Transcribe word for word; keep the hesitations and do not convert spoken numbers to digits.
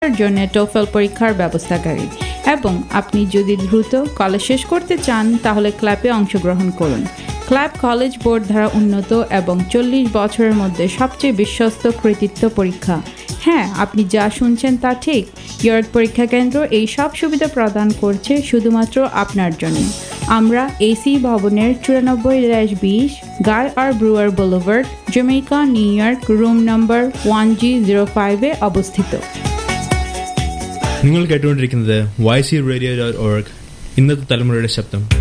জন্য টোফেল পরীক্ষার ব্যবস্থাকারী এবং আপনি যদি দ্রুত কলেজ শেষ করতে চান তাহলে ক্ল্যাপে অংশগ্রহণ করুন। ক্ল্যাপ কলেজ বোর্ড দ্বারা উন্নত এবং চল্লিশ বছরের মধ্যে সবচেয়ে বিশ্বস্ত কৃতিত্ব পরীক্ষা। হ্যাঁ, আপনি যা শুনছেন তা ঠিক। ইয়র্ক পরীক্ষা কেন্দ্র এই সব সুবিধা প্রদান করছে শুধুমাত্র আপনার জন্য। আমরা এসি ভবনের চুরানব্বই বিশ গাই আর ব্রুয়ার boulevard, Jamaica, new York, room number one জি জিরো ফাইভে অবস্থিত। നിങ്ങൾ കേട്ടുകൊണ്ടിരിക്കുന്നത് Y C radio dot org, ഇന്നത്തെ തലമുറയുടെ ശബ്ദം.